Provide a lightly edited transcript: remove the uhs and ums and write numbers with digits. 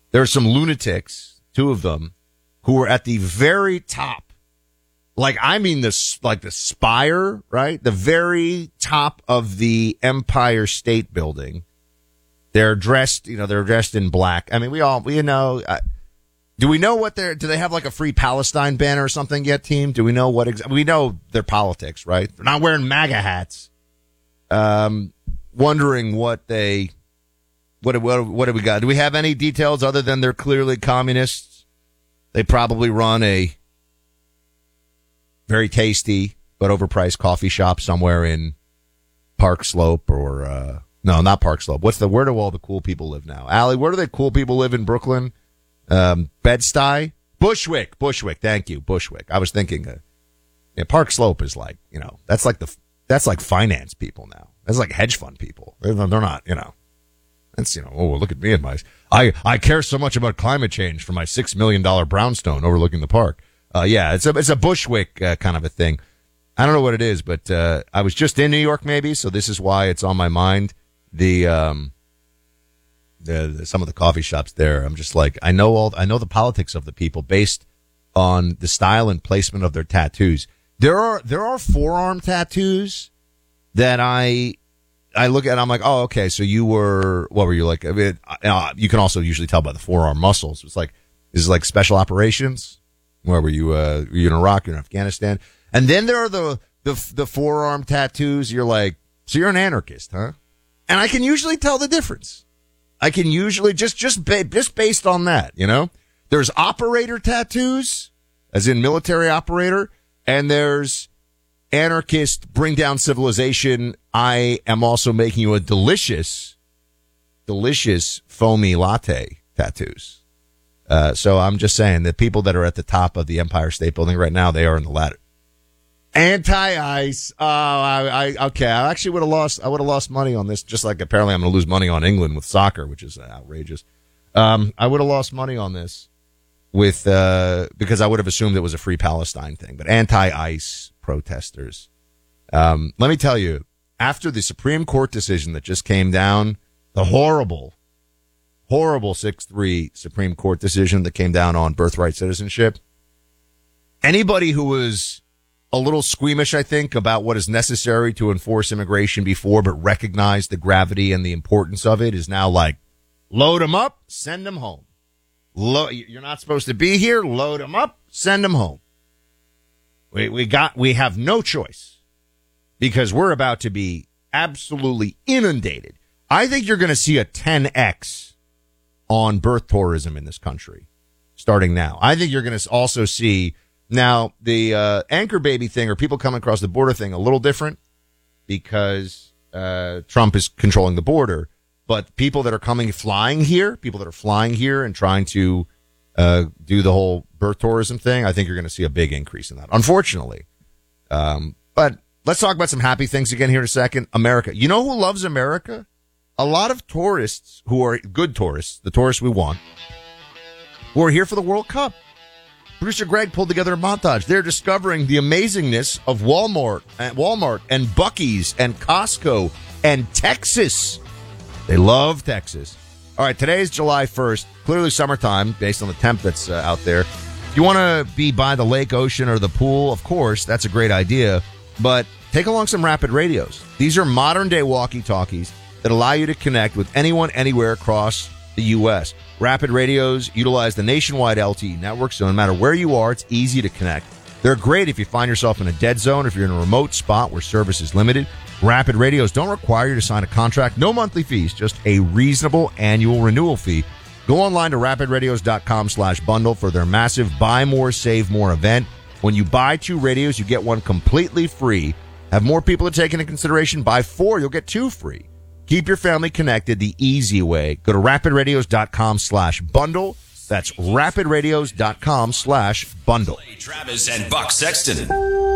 There are some lunatics, two of them, who are at the very top. Like, I mean, the spire, right? The very top of the Empire State Building. They're dressed, they're dressed in black. I mean, we know, do we know what do they have like a Free Palestine banner or something yet, team? Do we know we know their politics, right? They're not wearing MAGA hats. Wondering what do we got? Do we have any details other than they're clearly communists? They probably run a very tasty but overpriced coffee shop somewhere in Park Slope or, no, not Park Slope. Where do all the cool people live now? Allie, where do the cool people live in Brooklyn? Bed-Stuy? Bushwick. Thank you. Bushwick. I was thinking, Park Slope is like, that's like finance people now. That's like hedge fund people. They're not, that's, oh, look at me and I care so much about climate change for my $6 million brownstone overlooking the park. Yeah, it's a Bushwick, kind of a thing. I don't know what it is, but, I was just in New York maybe, so this is why it's on my mind. Some of the coffee shops there, I'm just like, I know the politics of the people based on the style and placement of their tattoos. There are forearm tattoos that I look at and I'm like, oh, okay, so what were you like? I mean, you can also usually tell by the forearm muscles. It's like, this is like special operations. Where were you? Were you in Iraq? You're in Afghanistan. And then there are the forearm tattoos. You're like, so you're an anarchist, huh? And I can usually tell the difference. I can usually just based on that, There's operator tattoos, as in military operator, and there's anarchist, bring down civilization. I am also making you a delicious foamy latte tattoos. So I'm just saying the people that are at the top of the Empire State Building right now, they are in the ladder. Anti-ice. Oh, okay. I actually would have lost money on this, just like apparently I'm going to lose money on England with soccer, which is outrageous. I would have lost money on this because I would have assumed it was a Free Palestine thing, but anti-ice protesters. Let me tell you, after the Supreme Court decision that just came down, the horrible 6-3 Supreme Court decision that came down on birthright citizenship, anybody who was a little squeamish, I think, about what is necessary to enforce immigration before, but recognize the gravity and the importance of it is now like, load them up, send them home. You're not supposed to be here. Load them up, send them home. We have no choice because we're about to be absolutely inundated. I think you're going to see a 10x on birth tourism in this country starting now. I think you're going to also see now the anchor baby thing or people coming across the border thing a little different because Trump is controlling the border. But people that are flying here and trying to do the whole birth tourism thing, I think you're going to see a big increase in that, unfortunately. But let's talk about some happy things again here in a second. America. You know who loves America? A lot of tourists who are good tourists, the tourists we want, who are here for the World Cup. Producer Greg pulled together a montage. They're discovering the amazingness of Walmart and Buc-ee's and Costco and Texas. They love Texas. All right, today is July 1st. Clearly summertime based on the temp that's out there. If you want to be by the lake, ocean, or the pool, of course, that's a great idea. But take along some Rapid Radios. These are modern-day walkie-talkies that allow you to connect with anyone, anywhere across the U.S. Rapid Radios utilize the nationwide LTE network, so no matter where you are, it's easy to connect. They're great if you find yourself in a dead zone, if you're in a remote spot where service is limited. Rapid Radios don't require you to sign a contract. No monthly fees, just a reasonable annual renewal fee. Go online to rapidradios.com/bundle for their massive Buy More, Save More event. When you buy 2 radios, you get one completely free. Have more people to take into consideration? Buy 4, you'll get 2 free. Keep your family connected the easy way. Go to rapidradios.com/bundle. That's rapidradios.com/bundle. Travis and Buck Sexton.